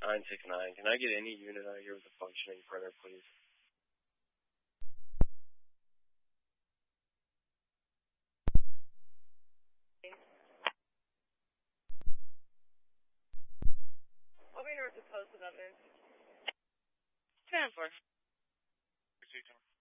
969. Can I get any unit out here with a functioning printer, please? I'll be in to post it up in. 10-4.